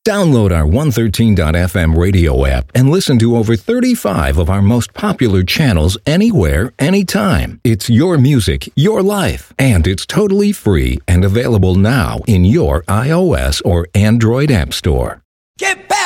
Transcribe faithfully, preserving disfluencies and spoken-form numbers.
Download our one thirteen dot f m radio app and listen to over thirty-five of our most popular channels anywhere, anytime. It's your music, your life, and it's totally free and available now in your iOS or Android app store. Get back!